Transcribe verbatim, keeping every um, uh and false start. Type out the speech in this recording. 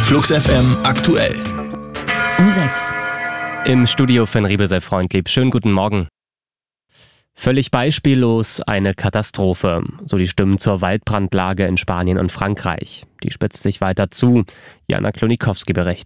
Flux F M aktuell. Um sechs. Im Studio Finn Riebel sei freundlich. Schönen guten Morgen. Völlig beispiellos eine Katastrophe, so die Stimmen zur Waldbrandlage in Spanien und Frankreich. Die spitzt sich weiter zu. Jana Klonikowski berichtet.